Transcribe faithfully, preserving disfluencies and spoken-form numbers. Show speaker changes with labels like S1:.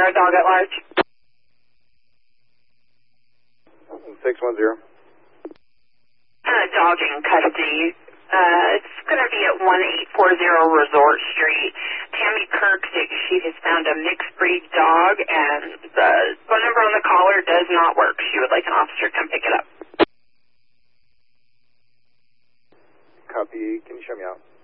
S1: a dog at large.
S2: six one zero.
S1: Uh, dog in custody. Uh, it's going to be at one eight four zero Resort Street. Tammy Kirk thinks she has found a mixed breed dog, and the phone number on the collar does not work. She would like an officer to come pick it up.
S2: Copy. Can you show me out?